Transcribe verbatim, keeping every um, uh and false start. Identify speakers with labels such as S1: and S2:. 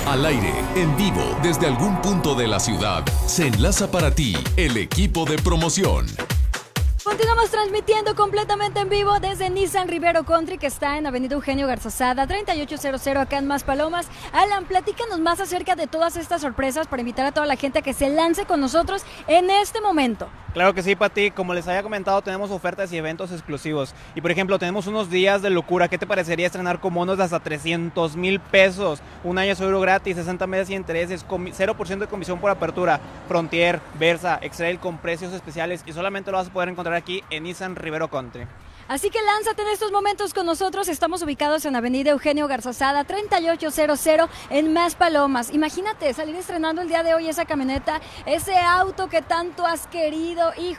S1: Al aire, en vivo, desde algún punto de la ciudad, se enlaza para ti el equipo de promoción.
S2: Continuamos transmitiendo completamente en vivo desde Nissan Rivero Country, que está en Avenida Eugenio Garzazada, treinta y ocho cero cero, acá en Maspalomas. Alan, platícanos más acerca de todas estas sorpresas para invitar a toda la gente a que se lance con nosotros en este momento.
S3: Claro que sí, Pati. Como les había comentado, tenemos ofertas y eventos exclusivos. Y por ejemplo, tenemos unos días de locura. ¿Qué te parecería estrenar con bonos de hasta trescientos mil pesos? Un año seguro gratis, sesenta meses sin intereses, cero por ciento de comisión por apertura. Frontier, Versa, X-Trail con precios especiales y solamente lo vas a poder encontrar aquí en Nissan Rivero Country.
S2: Así que lánzate en estos momentos con nosotros. Estamos ubicados en Avenida Eugenio Garzazada, treinta y ocho cero cero en Maspalomas. Imagínate salir estrenando el día de hoy esa camioneta, ese auto que tanto has querido. Híjole.